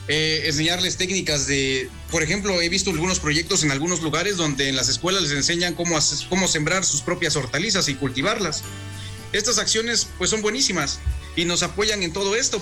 enseñarles técnicas por ejemplo, he visto algunos proyectos en algunos lugares donde en las escuelas les enseñan cómo sembrar sus propias hortalizas y cultivarlas. Estas acciones pues son buenísimas y nos apoyan en todo esto